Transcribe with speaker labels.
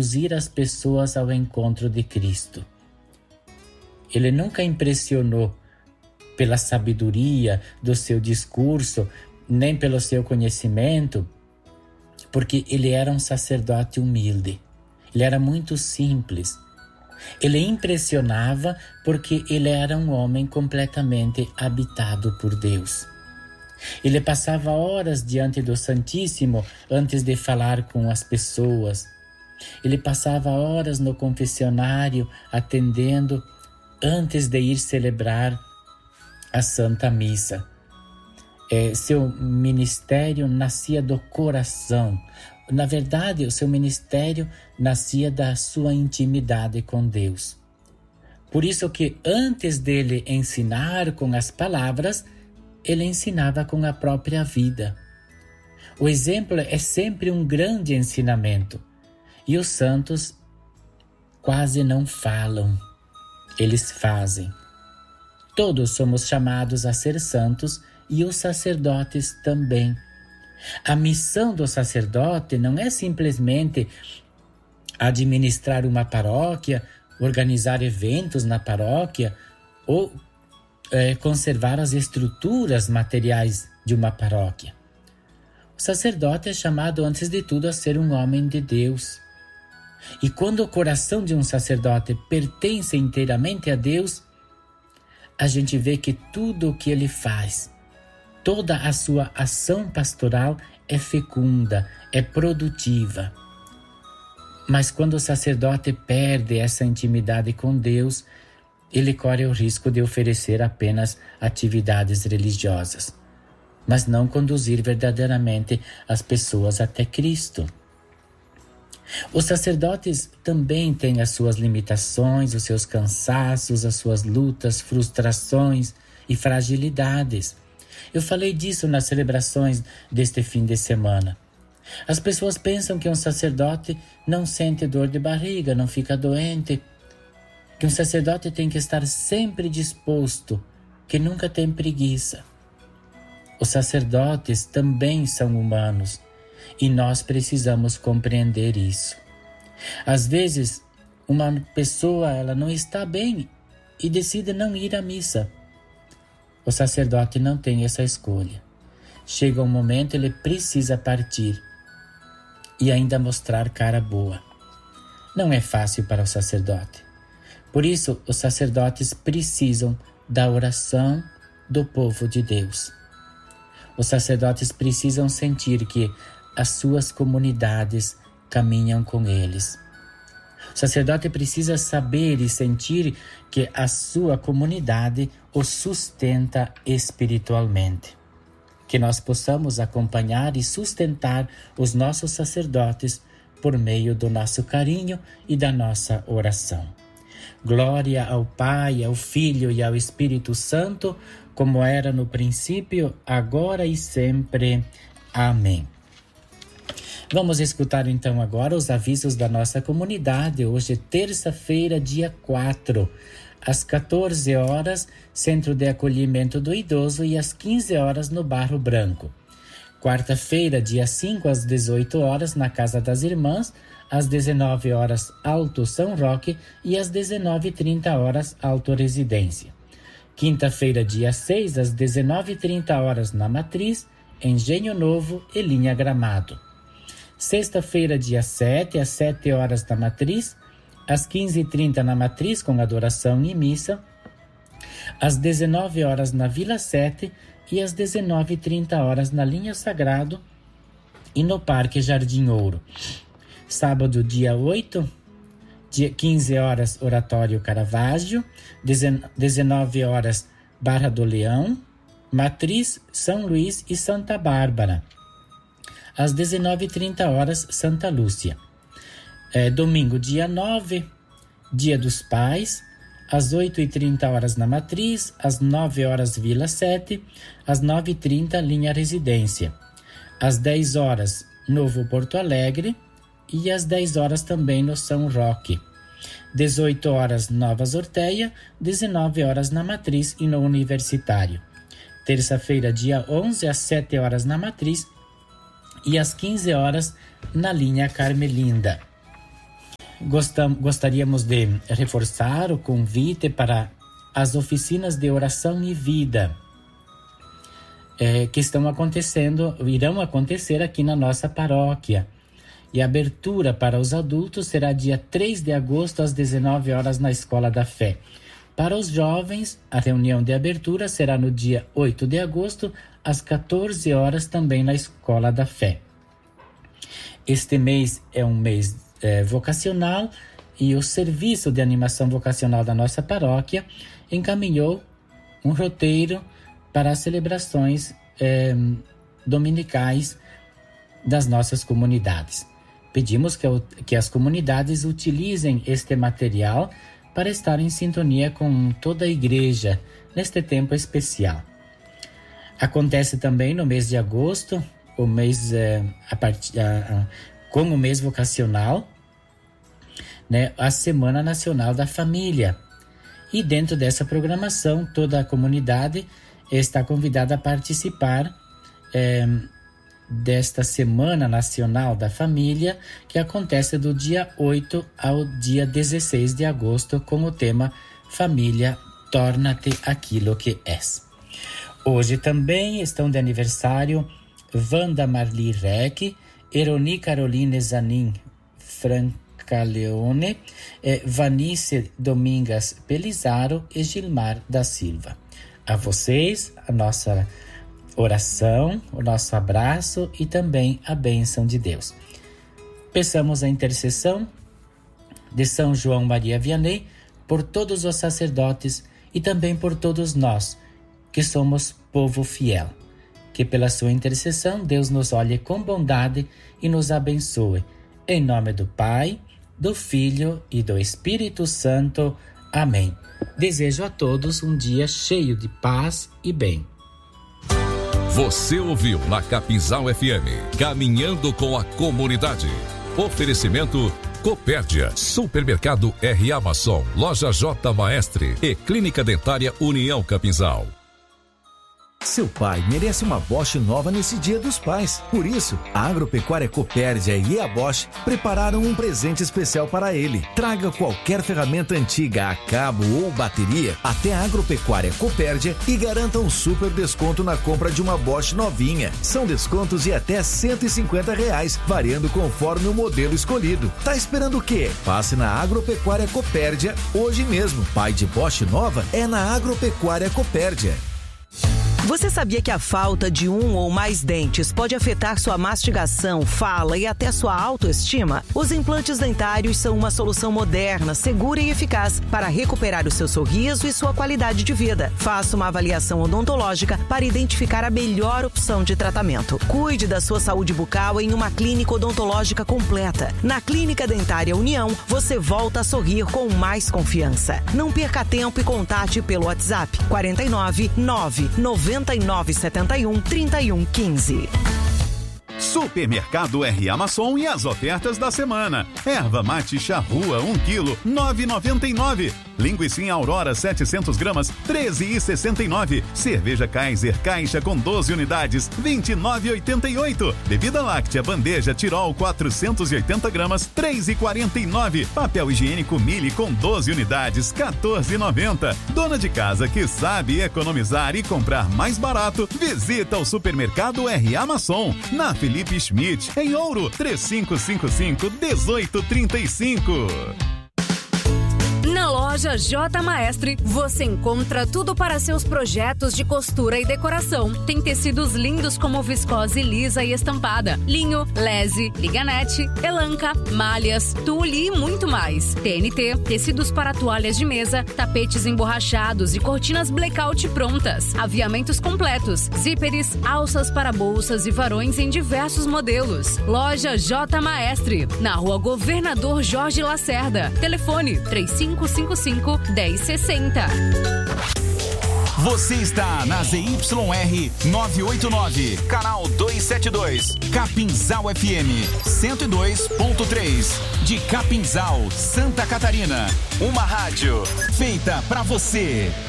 Speaker 1: conduzir as pessoas ao encontro de Cristo. Ele nunca impressionou pela sabedoria do seu discurso, nem pelo seu conhecimento, porque ele era um sacerdote humilde. Ele era muito simples. Ele impressionava porque ele era um homem completamente habitado por Deus. Ele passava horas diante do Santíssimo antes de falar com as pessoas. Ele passava horas no confessionário atendendo antes de ir celebrar a Santa Missa. Seu ministério nascia do coração. Na verdade, o seu ministério nascia da sua intimidade com Deus. Por isso que antes dele ensinar com as palavras, ele ensinava com a própria vida. O exemplo é sempre um grande ensinamento. E os santos quase não falam, eles fazem. Todos somos chamados a ser santos e os sacerdotes também. A missão do sacerdote não é simplesmente administrar uma paróquia, organizar eventos na paróquia ou conservar as estruturas materiais de uma paróquia. O sacerdote é chamado antes de tudo a ser um homem de Deus. E quando o coração de um sacerdote pertence inteiramente a Deus, a gente vê que tudo o que ele faz, toda a sua ação pastoral é fecunda, é produtiva. Mas quando o sacerdote perde essa intimidade com Deus, ele corre o risco de oferecer apenas atividades religiosas, mas não conduzir verdadeiramente as pessoas até Cristo. Os sacerdotes também têm as suas limitações, os seus cansaços, as suas lutas, frustrações e fragilidades. Eu falei disso nas celebrações deste fim de semana. As pessoas pensam que um sacerdote não sente dor de barriga, não fica doente, que um sacerdote tem que estar sempre disposto, que nunca tem preguiça. Os sacerdotes também são humanos e nós precisamos compreender isso. Às vezes, uma pessoa ela não está bem e decide não ir à missa. O sacerdote não tem essa escolha. Chega um momento, ele precisa partir e ainda mostrar cara boa. Não é fácil para o sacerdote. Por isso, os sacerdotes precisam da oração do povo de Deus. Os sacerdotes precisam sentir que as suas comunidades caminham com eles. O sacerdote precisa saber e sentir que a sua comunidade o sustenta espiritualmente. Que nós possamos acompanhar e sustentar os nossos sacerdotes por meio do nosso carinho e da nossa oração. Glória ao Pai, ao Filho e ao Espírito Santo, como era no princípio, agora e sempre. Amém. Vamos escutar então agora os avisos da nossa comunidade. Hoje, terça-feira, dia 4, às 14 horas, Centro de Acolhimento do Idoso e às 15 horas no Barro Branco. Quarta-feira, dia 5, às 18 horas, na Casa das Irmãs, às 19 horas, Alto São Roque e às 19h30 horas, Alto Residência. Quinta-feira, dia 6, às 19h30 horas, na Matriz, Engenho Novo e Linha Gramado. Sexta-feira, dia 7, às 7 horas na Matriz, às 15h30 na Matriz, com adoração e missa, às 19 horas na Vila 7 e às 19h30 horas na Linha Sagrado e no Parque Jardim Ouro. Sábado, dia 8, dia 15 horas, Oratório Caravaggio, 19 horas, Barra do Leão, Matriz, São Luís e Santa Bárbara. Às 19h30 horas, Santa Lúcia. Domingo, dia 9, Dia dos Pais, às 8h30 horas na Matriz, às 9 horas Vila 7, às 9h30 Linha Residência, às 10 horas Novo Porto Alegre e às 10 horas também no São Roque. 18 horas Nova Zorteia, 19 horas na Matriz e no Universitário. Terça-feira, dia 11, às 7 horas na Matriz e às 15 horas na Linha Carmelinda. gostaríamos de reforçar o convite para as oficinas de oração e vida que irão acontecer aqui na nossa paróquia. E a abertura para os adultos será dia 3 de agosto às 19 horas na Escola da Fé. Para os jovens, a reunião de abertura será no dia 8 de agosto às 14 horas também na Escola da Fé. Este mês é um mês vocacional e o Serviço de Animação Vocacional da nossa paróquia encaminhou um roteiro para as celebrações dominicais das nossas comunidades. Pedimos que as comunidades utilizem este material para estar em sintonia com toda a igreja neste tempo especial. Acontece também no mês de agosto, com o mês vocacional, né, a Semana Nacional da Família. E dentro dessa programação, toda a comunidade está convidada a participar desta Semana Nacional da Família, que acontece do dia 8 ao dia 16 de agosto, com o tema Família, torna-te aquilo que és. Hoje também estão de aniversário Wanda Marli Reck, Eroni Caroline Zanin Francaleone, Vanice Domingas Pelizaro e Gilmar da Silva. A vocês, a nossa oração, o nosso abraço e também a bênção de Deus. Peçamos a intercessão de São João Maria Vianney por todos os sacerdotes e também por todos nós, que somos povo fiel. Que pela sua intercessão Deus nos olhe com bondade e nos abençoe. Em nome do Pai, do Filho e do Espírito Santo. Amém. Desejo a todos um dia cheio de paz e bem.
Speaker 2: Você ouviu na Capinzal FM, Caminhando com a Comunidade. Oferecimento Copérdia, Supermercado R.A. Masson, Loja J. Maestre e Clínica Dentária União Capinzal.
Speaker 3: Seu pai merece uma Bosch nova nesse Dia dos Pais. Por isso, a Agropecuária Copérdia e a Bosch prepararam um presente especial para ele. Traga qualquer ferramenta antiga a cabo ou bateria até a Agropecuária Copérdia e garanta um super desconto na compra de uma Bosch novinha. São descontos de até R$150, variando conforme o modelo escolhido. Tá esperando o quê? Passe na Agropecuária Copérdia hoje mesmo. Pai de Bosch nova é na Agropecuária Copérdia.
Speaker 4: Você sabia que a falta de um ou mais dentes pode afetar sua mastigação, fala e até sua autoestima? Os implantes dentários são uma solução moderna, segura e eficaz para recuperar o seu sorriso e sua qualidade de vida. Faça uma avaliação odontológica para identificar a melhor opção de tratamento. Cuide da sua saúde bucal em uma clínica odontológica completa. Na Clínica Dentária União, você volta a sorrir com mais confiança. Não perca tempo e contate pelo WhatsApp 49 9971 3115.
Speaker 5: Supermercado R.A. Masson e as ofertas da semana. Erva mate charrua 1 kg, 9,99. Linguiça Aurora 700 gramas, 13,69. Cerveja Kaiser caixa com 12 unidades, 29,88. Bebida láctea bandeja Tirol 480 gramas, 3,49. Papel higiênico Mili com 12 unidades, 14,90. Dona de casa que sabe economizar e comprar mais barato, visita o Supermercado R.A. Masson, na Felipe Schmidt, em Ouro, 3555-1835.
Speaker 6: Na loja J. Maestre, você encontra tudo para seus projetos de costura e decoração. Tem tecidos lindos como viscose lisa e estampada, linho, lese, liganete, elanca, malhas, tule e muito mais. TNT, tecidos para toalhas de mesa, tapetes emborrachados e cortinas blackout prontas. Aviamentos completos, zíperes, alças para bolsas e varões em diversos modelos. Loja J. Maestre, na Rua Governador Jorge Lacerda. Telefone 3555-1060.
Speaker 7: Você está na ZYR 989, canal 272, Capinzal FM 102.3, de Capinzal, Santa Catarina. Uma rádio feita pra você.